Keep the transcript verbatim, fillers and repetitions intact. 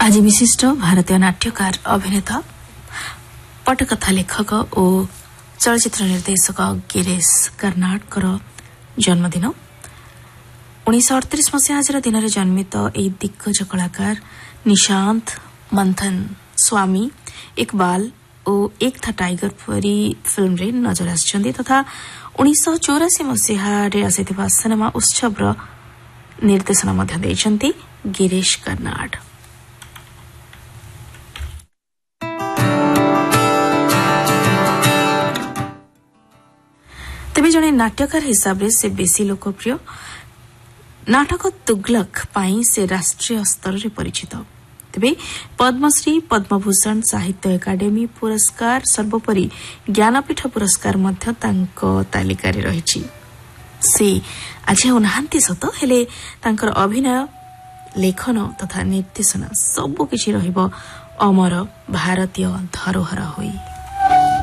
आज विशिष्ट भारतीय नाट्यकार अभिनेता पटकथा लेखक और चलचित्र निर्देशक गिरीश कर्नाडकर जन्मदिन। उन्नीस अड़तीस मसीहा आज दिन में जन्मित एक दिग्गज कलाकार निशांत मंथन स्वामी इकबाल और एक था टाइगर परी फिल्म रे नजर आछन्ती तथा उन्नीस चौरासी मसीहा आसिथिबा सिनेमा उत्सव निर्देशना मध्य देइछन्ती गिरीश कर्नाड। तेबे जने नाट्यकार हिसाब से बेसी लोकप्रिय नाटक तुगलक पाई से राष्ट्रीय स्तर रे परिचित। तेबे पद्मश्री पद्मभूषण साहित्य एकाडेमी पुरस्कार सर्वोपरि ज्ञानपीठ पुरस्कार मध्य तांको तालिका रे रहिछि। से आज उनाहांती सत हेले तांकर अभिनय लेखन तथा निर्देशना सब किछि रहिबो अमर भारतीय धरोहर होई।